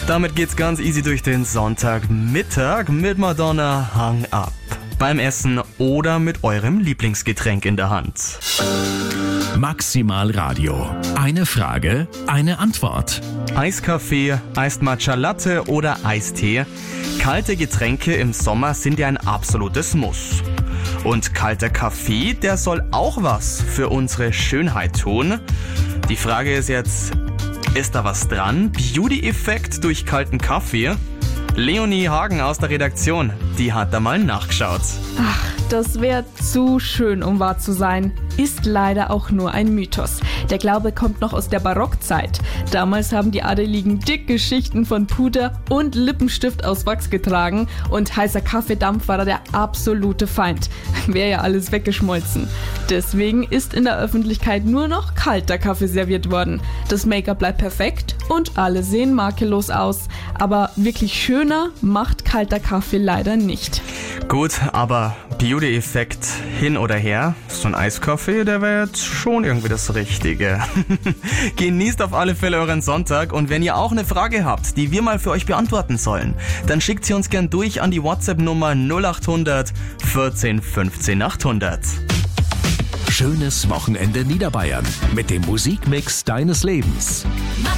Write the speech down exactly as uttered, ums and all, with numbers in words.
Damit geht's ganz easy durch den Sonntagmittag mit Madonna Hang Up. Beim Essen oder mit eurem Lieblingsgetränk in der Hand. Maximal Radio. Eine Frage, eine Antwort. Eiskaffee, Iced Matcha Latte oder Eistee. Kalte Getränke im Sommer sind ja ein absolutes Muss. Und kalter Kaffee, der soll auch was für unsere Schönheit tun. Die Frage ist jetzt, ist da was dran? Beauty-Effekt durch kalten Kaffee? Leonie Hagen aus der Redaktion, die hat da mal nachgeschaut. Ach, das wäre zu schön, um wahr zu sein. Ist leider auch nur ein Mythos. Der Glaube kommt noch aus der Barockzeit. Damals haben die Adeligen dicke Schichten von Puder und Lippenstift aus Wachs getragen und heißer Kaffeedampf war da der absolute Feind. Wäre ja alles weggeschmolzen. Deswegen ist in der Öffentlichkeit nur noch kalter Kaffee serviert worden. Das Make-up bleibt perfekt und alle sehen makellos aus. Aber wirklich schöner macht kalter Kaffee leider nicht. Gut, aber Beauty-Effekt hin oder her, so ein Eiskaffee, der wäre jetzt schon irgendwie das Richtige. Genießt auf alle Fälle euren Sonntag und wenn ihr auch eine Frage habt, die wir mal für euch beantworten sollen, dann schickt sie uns gern durch an die WhatsApp-Nummer null acht hundert vierzehn fünfzehn achthundert. Schönes Wochenende Niederbayern mit dem Musikmix deines Lebens.